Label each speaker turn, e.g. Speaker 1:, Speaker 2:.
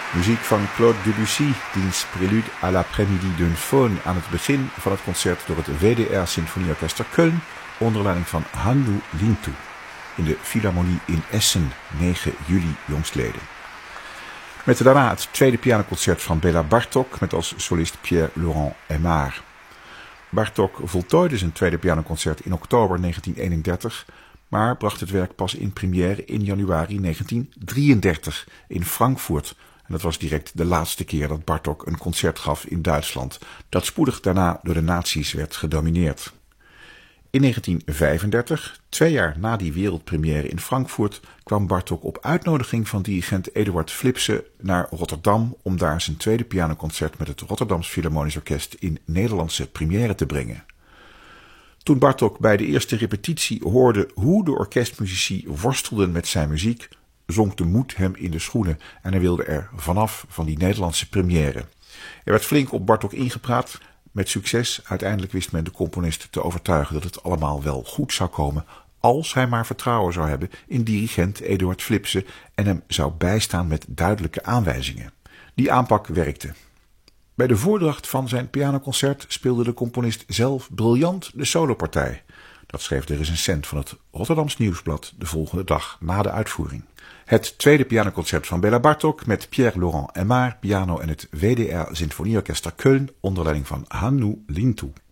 Speaker 1: Muziek van Claude Debussy, diens Prélude à l'après-midi d'une faune aan het begin van het concert door het WDR Symfonieorkester Köln onder leiding van Hannu Lintu in de Philharmonie in Essen, 9 juli jongstleden. Met daarna het tweede pianoconcert van Béla Bartók met als solist Pierre-Laurent Aimard. Bartók voltooide zijn tweede pianoconcert in oktober 1931, maar bracht het werk pas in première in januari 1933 in Frankfurt. En dat was direct de laatste keer dat Bartók een concert gaf in Duitsland, dat spoedig daarna door de nazi's werd gedomineerd. In 1935, 2 jaar na die wereldpremière in Frankfurt, kwam Bartók op uitnodiging van dirigent Eduard Flipse naar Rotterdam om daar zijn tweede pianoconcert met het Rotterdams Philharmonisch Orkest in Nederlandse première te brengen. Toen Bartók bij de eerste repetitie hoorde hoe de orkestmuzici worstelden met zijn muziek, zonk de moed hem in de schoenen en hij wilde er vanaf van die Nederlandse première. Er werd flink op Bartók ingepraat. Met succes, uiteindelijk wist men de componist te overtuigen dat het allemaal wel goed zou komen als hij maar vertrouwen zou hebben in dirigent Eduard Flipse en hem zou bijstaan met duidelijke aanwijzingen. Die aanpak werkte. Bij de voordracht van zijn pianoconcert speelde de componist zelf briljant de solopartij. Dat schreef de recensent van het Rotterdams Nieuwsblad de volgende dag na de uitvoering. Het tweede pianoconcert van Béla Bartók met Pierre-Laurent Aimard piano en het WDR Symfonieorkester Köln onder leiding van Hannu Lintu.